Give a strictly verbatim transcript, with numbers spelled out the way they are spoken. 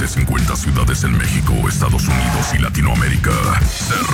más de cincuenta ciudades en México, Estados Unidos y Latinoamérica. Se